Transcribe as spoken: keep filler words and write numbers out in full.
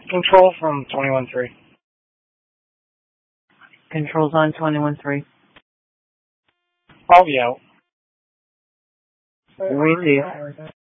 Control from twenty-one three. Controls on twenty-one three. I'll be out. We see you.